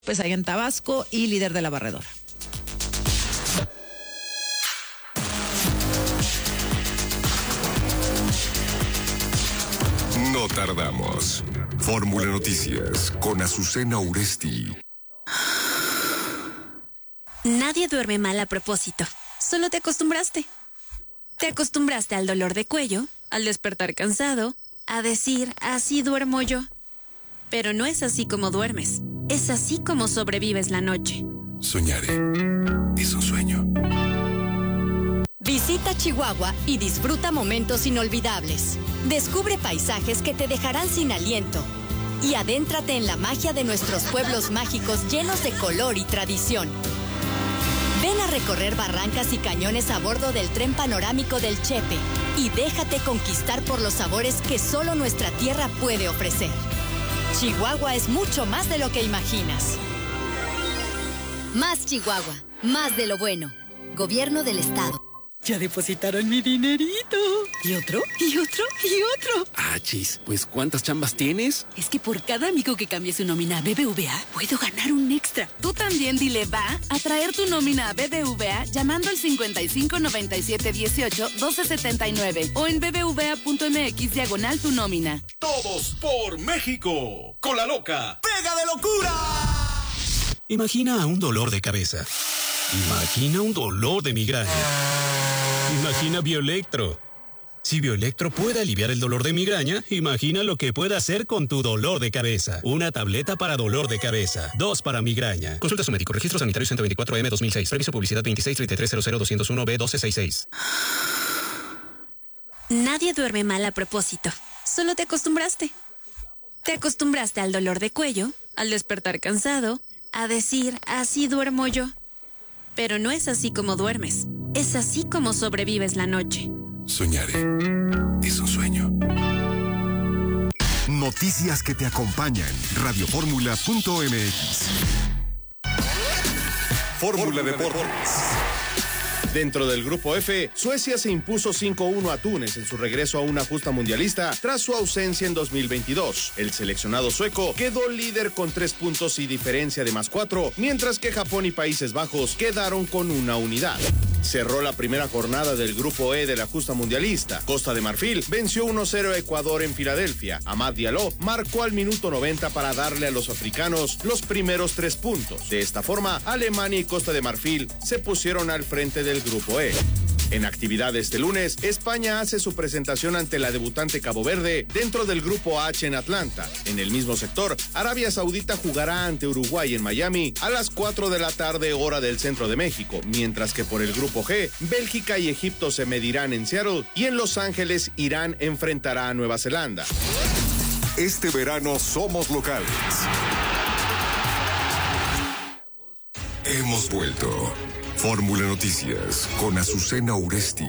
pues ahí en Tabasco y líder de la barredora. No tardamos. Fórmula Noticias con Azucena Uresti. Nadie duerme mal a propósito. Solo te acostumbraste. Te acostumbraste al dolor de cuello, al despertar cansado, a decir, así duermo yo. Pero no es así como duermes. Es así como sobrevives la noche. Soñaré. Es un sueño. Visita Chihuahua y disfruta momentos inolvidables. Descubre paisajes que te dejarán sin aliento. Y adéntrate en la magia de nuestros pueblos mágicos llenos de color y tradición. Ven a recorrer barrancas y cañones a bordo del tren panorámico del Chepe y déjate conquistar por los sabores que solo nuestra tierra puede ofrecer. Chihuahua es mucho más de lo que imaginas. Más Chihuahua, más de lo bueno. Gobierno del Estado. Ya depositaron mi dinerito. ¿Y otro? ¿Y otro? ¿Y otro? Chis, pues ¿cuántas chambas tienes? Es que por cada amigo que cambie su nómina a BBVA, puedo ganar un extra. Tú también dile va a traer tu nómina a BBVA llamando al 55 97 18 12 79 o en bbva.mx/tu nómina. Todos por México. Con la loca. ¡Pega de locura! Imagina un dolor de cabeza. Imagina un dolor de migraña. Imagina Bioelectro. Si Bioelectro puede aliviar el dolor de migraña, imagina lo que puede hacer con tu dolor de cabeza. Una tableta para dolor de cabeza. 2 para migraña. Consulta a su médico. Registro sanitario 124M 2006. Permiso publicidad 2633000201B1266. Nadie duerme mal a propósito. Solo te acostumbraste. Te acostumbraste al dolor de cuello, al despertar cansado, a decir, así duermo yo. Pero no es así como duermes. Es así como sobrevives la noche. Soñaré. Es un sueño. Noticias que te acompañan. Radioformula.mx. Fórmula Deportes. Dentro del grupo F, Suecia se impuso 5-1 a Túnez en su regreso a una justa mundialista tras su ausencia en 2022. El seleccionado sueco quedó líder con 3 puntos y diferencia de +4, mientras que Japón y Países Bajos quedaron con una unidad. Cerró la primera jornada del grupo E de la justa mundialista. Costa de Marfil venció 1-0 a Ecuador en Filadelfia. Amad Diallo marcó al minuto 90 para darle a los africanos los primeros 3 puntos. De esta forma, Alemania y Costa de Marfil se pusieron al frente del grupo E. En actividad este lunes, España hace su presentación ante la debutante Cabo Verde dentro del grupo H en Atlanta. En el mismo sector, Arabia Saudita jugará ante Uruguay en Miami a las 4 de la tarde hora del centro de México, mientras que por el grupo G, Bélgica y Egipto se medirán en Seattle y en Los Ángeles Irán enfrentará a Nueva Zelanda. Este verano somos locales. Hemos vuelto. Fórmula Noticias con Azucena Uresti.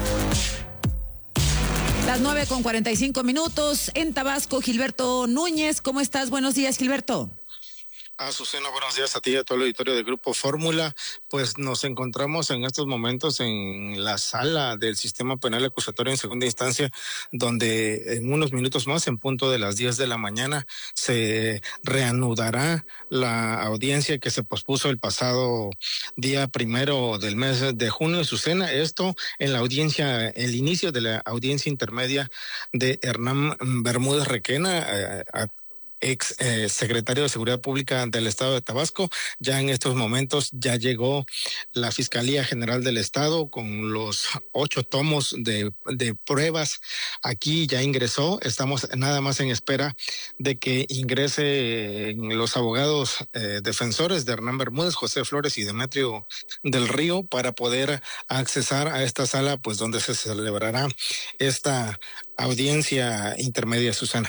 Las 9:45 en Tabasco. Gilberto Núñez, ¿cómo estás? Buenos días, Gilberto. Azucena, buenos días a ti y a todo el auditorio del Grupo Fórmula. Pues nos encontramos en estos momentos en la sala del Sistema Penal Acusatorio en segunda instancia, donde en unos minutos más, en punto de las 10 de la mañana, se reanudará la audiencia que se pospuso el pasado día 1 del mes de junio. Azucena, esto en la audiencia, el inicio de la audiencia intermedia de Hernán Bermúdez Requena, ex secretario de Seguridad Pública del Estado de Tabasco. Ya en estos momentos ya llegó la Fiscalía General del Estado con los 8 tomos de pruebas. Aquí ya ingresó. Estamos nada más en espera de que ingresen los abogados defensores de Hernán Bermúdez, José Flores y Demetrio del Río, para poder accesar a esta sala, pues donde se celebrará esta audiencia intermedia, Susana.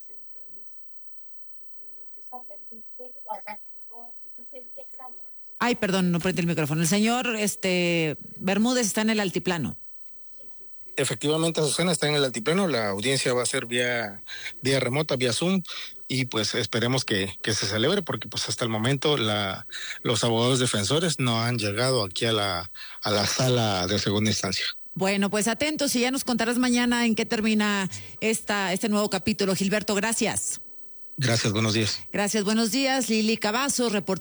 Ay, perdón, no prendí el micrófono. El señor Bermúdez está en el altiplano. Efectivamente, Azucena, está en el altiplano. La audiencia va a ser vía remota, vía Zoom, y pues esperemos que se celebre, porque pues hasta el momento los abogados defensores no han llegado aquí a la sala de segunda instancia. Bueno, pues atentos y ya nos contarás mañana en qué termina este nuevo capítulo. Gilberto, gracias. Gracias, buenos días. Gracias, buenos días. Lili Cavazos, reportera.